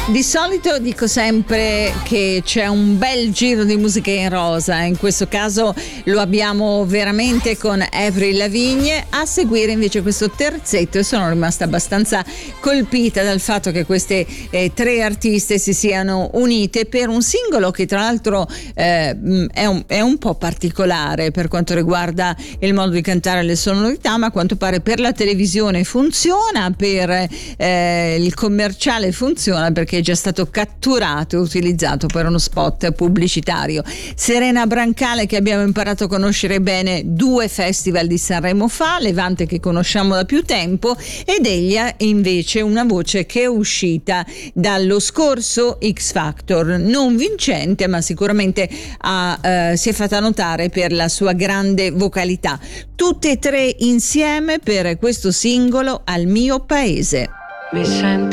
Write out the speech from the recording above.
Di solito dico sempre che c'è un bel giro di musica in rosa, in questo caso lo abbiamo veramente con Avril Lavigne. A seguire invece questo terzetto, e sono rimasta abbastanza colpita dal fatto che queste tre artiste si siano unite per un singolo che tra l'altro è un po' particolare per quanto riguarda il modo di cantare, le sonorità, ma a quanto pare per la televisione funziona, per il commerciale funziona, perché è già stato catturato e utilizzato per uno spot pubblicitario. Serena Brancale, che abbiamo imparato a conoscere bene 2 festival di Sanremo fa, Levante che conosciamo da più tempo, ed Elia invece una voce che è uscita dallo scorso X Factor, non vincente ma sicuramente si è fatta notare per la sua grande vocalità. Tutte e tre insieme per questo singolo Al mio paese. Mi sento